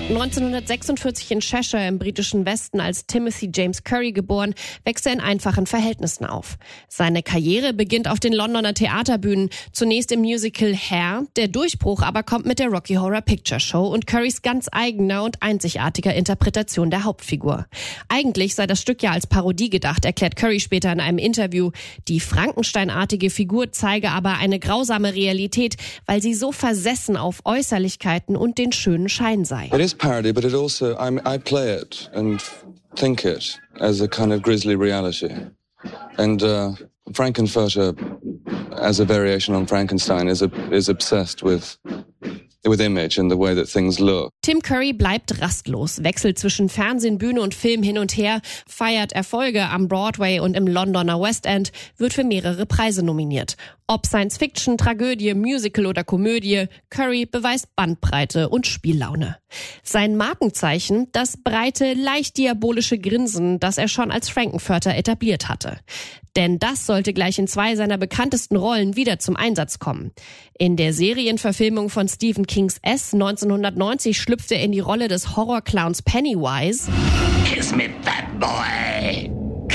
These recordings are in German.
1946 in Cheshire im britischen Westen als Timothy James Curry geboren, wächst er in einfachen Verhältnissen auf. Seine Karriere beginnt auf den Londoner Theaterbühnen, zunächst im Musical Hair. Der Durchbruch aber kommt mit der Rocky Horror Picture Show und Currys ganz eigener und einzigartiger Interpretation der Hauptfigur. Eigentlich sei das Stück ja als Parodie gedacht, erklärt Curry später in einem Interview. Die Frankenstein-artige Figur zeige aber eine grausame Realität, weil sie so versessen auf Äußerlichkeiten und den schönen Schein sei. It is parody, but it also, I play it and think it as a kind of grisly reality. And Frankenfurter, as a variation on Frankenstein, is obsessed with image and the way that things look. Tim Curry bleibt rastlos, wechselt zwischen Fernsehen, Bühne und Film hin und her, feiert Erfolge am Broadway und im Londoner West End, wird für mehrere Preise nominiert. Ob Science-Fiction, Tragödie, Musical oder Komödie, Curry beweist Bandbreite und Spiellaune. Sein Markenzeichen, das breite, leicht diabolische Grinsen, das er schon als Frankenfurter etabliert hatte. Denn das sollte gleich in 2 seiner bekanntesten Rollen wieder zum Einsatz kommen. In der Serienverfilmung von Stephen Kings S 1990 schlüpfte er in die Rolle des Horrorclowns Pennywise. Kiss me, fat boy.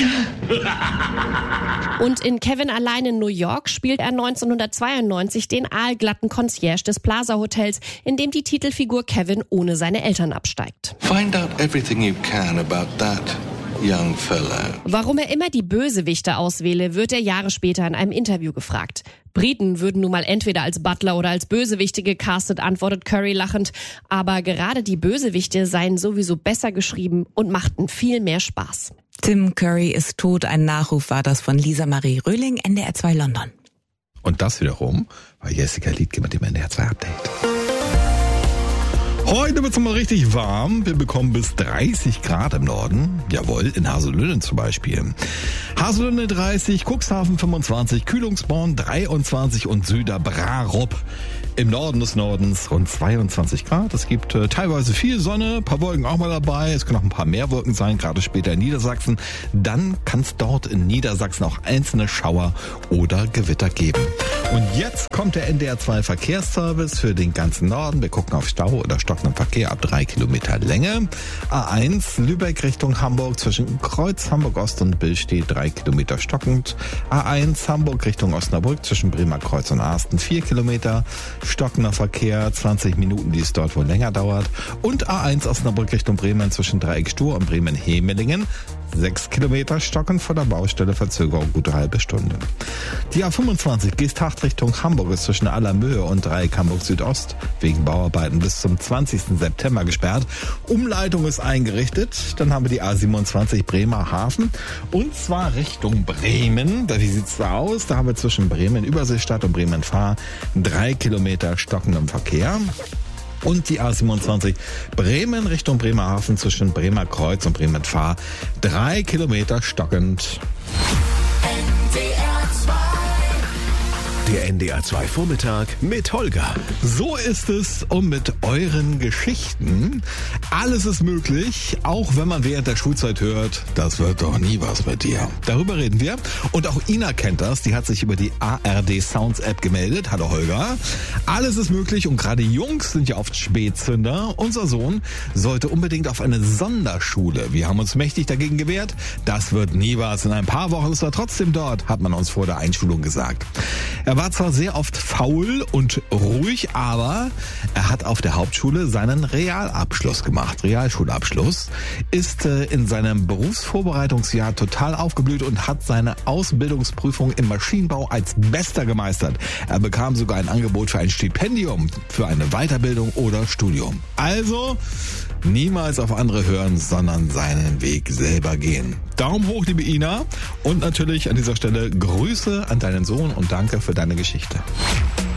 Und in Kevin allein in New York spielt er 1992 den aalglatten Concierge des Plaza Hotels, in dem die Titelfigur Kevin ohne seine Eltern absteigt. Find out everything you can about that young fellow. Warum er immer die Bösewichte auswähle, wird er Jahre später in einem Interview gefragt. Briten würden nun mal entweder als Butler oder als Bösewichte gecastet, antwortet Curry lachend. Aber gerade die Bösewichte seien sowieso besser geschrieben und machten viel mehr Spaß. Tim Curry ist tot. Ein Nachruf war das von Lisa Marie Röhling, NDR 2 London. Und das wiederum war Jessica Liedtke mit dem NDR 2 Update. Heute wird's mal richtig warm. Wir bekommen bis 30 Grad im Norden. Jawohl, in Haselünne zum Beispiel. Haselünne 30, Cuxhaven 25, Kühlungsborn 23 und Süderbrarup im Norden des Nordens rund 22 Grad. Es gibt teilweise viel Sonne, ein paar Wolken auch mal dabei. Es können auch ein paar mehr Wolken sein, gerade später in Niedersachsen. Dann kann es dort in Niedersachsen auch einzelne Schauer oder Gewitter geben. Und jetzt kommt der NDR 2 Verkehrsservice für den ganzen Norden. Wir gucken auf Stau oder stockenden Verkehr ab 3 Kilometer Länge. A1 Lübeck Richtung Hamburg zwischen Kreuz Hamburg Ost und Billstedt 3 Kilometer stockend. A1 Hamburg Richtung Osnabrück zwischen Bremer Kreuz und Arsten 4 Kilometer. Stockender Verkehr, 20 Minuten, die es dort wohl länger dauert. Und A1 Osnabrück Richtung Bremen zwischen Dreieck Stur und Bremen-Hemelingen. 6 Kilometer stockend vor der Baustelle, Verzögerung gute halbe Stunde. Die A25 Geesthacht Richtung Hamburg ist zwischen Allermöhe und Dreieck Hamburg Südost wegen Bauarbeiten bis zum 20. September gesperrt. Umleitung ist eingerichtet. Dann haben wir die A27 Bremerhaven und zwar Richtung Bremen. Wie sieht's da aus? Da haben wir zwischen Bremen Überseestadt und Bremen Fahr 3 Kilometer stockendem Verkehr. Und die A27 Bremen Richtung Bremerhaven zwischen Bremer Kreuz und Bremen Fahr 3 Kilometer stockend. Der NDR 2 Vormittag mit Holger. So ist es und mit euren Geschichten. Alles ist möglich, auch wenn man während der Schulzeit hört, das wird doch nie was mit dir. Darüber reden wir. Und auch Ina kennt das, die hat sich über die ARD Sounds App gemeldet. Hallo Holger. Alles ist möglich und gerade Jungs sind ja oft Spätzünder. Unser Sohn sollte unbedingt auf eine Sonderschule. Wir haben uns mächtig dagegen gewehrt. Das wird nie was. In ein paar Wochen ist er trotzdem dort, hat man uns vor der Einschulung gesagt. Er war zwar sehr oft faul und ruhig, aber er hat auf der Hauptschule seinen Realabschluss gemacht. Realschulabschluss, ist in seinem Berufsvorbereitungsjahr total aufgeblüht und hat seine Ausbildungsprüfung im Maschinenbau als Bester gemeistert. Er bekam sogar ein Angebot für ein Stipendium, für eine Weiterbildung oder Studium. Also niemals auf andere hören, sondern seinen Weg selber gehen. Daumen hoch, liebe Ina. Und natürlich an dieser Stelle Grüße an deinen Sohn und danke für deine Geschichte.